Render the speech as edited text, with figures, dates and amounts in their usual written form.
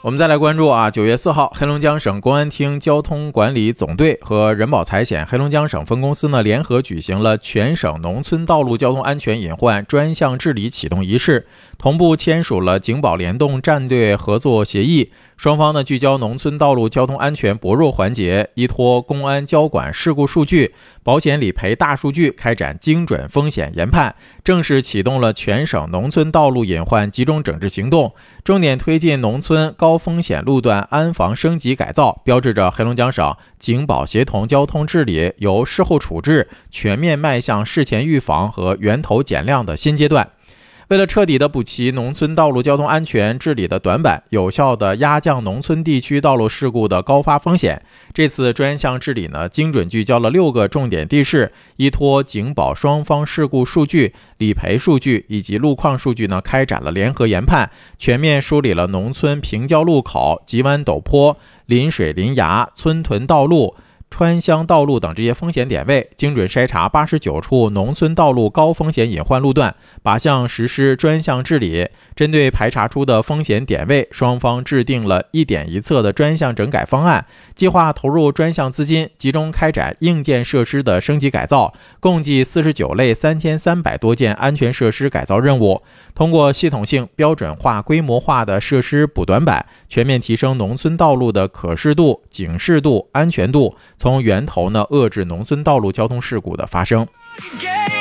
我们再来关注9月4号，黑龙江省公安厅交通管理总队和人保财险黑龙江省分公司联合举行了全省农村道路交通安全隐患专项治理启动仪式，同步签署了警保联动战略合作协议。双方聚焦农村道路交通安全薄弱环节，依托公安交管事故数据、保险理赔大数据开展精准风险研判，正式启动了全省农村道路隐患集中整治行动，重点推进农村高风险路段安防升级改造，标志着黑龙江省警保协同交通治理由事后处置全面迈向事前预防和源头减量的新阶段。为了彻底的补齐农村道路交通安全治理的短板，有效的压降农村地区道路事故的高发风险，这次专项治理精准聚焦了6个重点地市，依托警保双方事故数据、理赔数据以及路况数据开展了联合研判，全面梳理了农村平交路口、急弯陡坡、临水临崖、村屯道路、川乡道路等这些风险点位，精准筛查89处农村道路高风险隐患路段，8项实施专项治理。针对排查出的风险点位，双方制定了一点一策的专项整改方案，计划投入专项资金，集中开展硬件设施的升级改造，共计49类3300多件安全设施改造任务。通过系统性、标准化、规模化的设施补短板，全面提升农村道路的可视度、警示度、安全度，从源头遏制农村道路交通事故的发生。